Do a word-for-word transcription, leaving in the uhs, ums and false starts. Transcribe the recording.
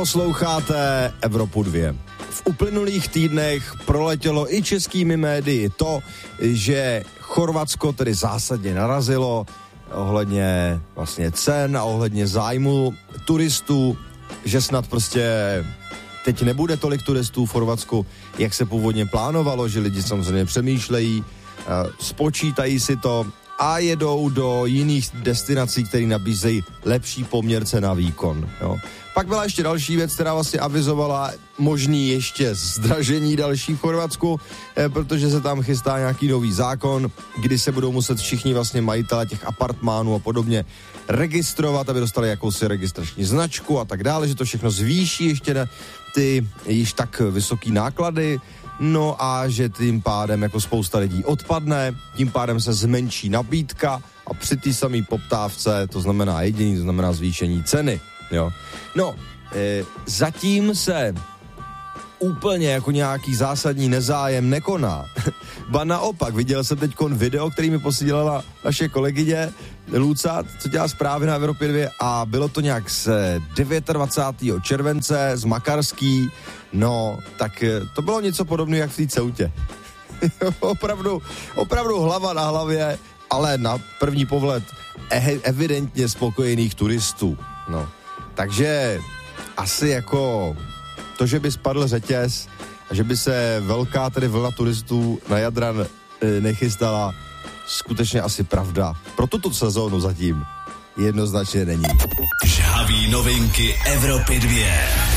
Posloucháte Evropu dva. V uplynulých týdnech proletělo i českými médii to, že Chorvatsko tedy zásadně narazilo ohledně vlastně cen a ohledně zájmu turistů, že snad prostě teď nebude tolik turistů v Chorvatsku, jak se původně plánovalo, že lidi samozřejmě přemýšlejí, spočítají si to a jedou do jiných destinací, které nabízejí lepší poměr cena výkon. Jo. Pak byla ještě další věc, která vlastně avizovala možný ještě zdražení další v Chorvatsku, eh, protože se tam chystá nějaký nový zákon, kdy se budou muset všichni vlastně majitelé těch apartmánů a podobně registrovat, aby dostali jakousi registrační značku a tak dále, že to všechno zvýší ještě na ty již tak vysoký náklady. No a že tím pádem jako spousta lidí odpadne, tím pádem se zmenší nabídka a při té samé poptávce, to znamená jediný, to znamená zvýšení ceny, jo. No, e, zatím se úplně jako nějaký zásadní nezájem nekoná. Ba naopak, viděl jsem teďkon video, který mi posílala naše kolegyně Luca, co dělá zprávy na Evropě dva a bylo to nějak z dvacátého devátého července z Makarský, no, tak to bylo něco podobného jak v té Ceutě. opravdu, opravdu hlava na hlavě, ale na první pohled evidentně spokojených turistů, no. Takže asi jako to, že by spadl řetěz a že by se velká tedy vlna turistů na Jadran e, nechystala, skutečně asi pravda. Pro tuto sezónu zatím jednoznačně není. Žhaví novinky Evropy dva.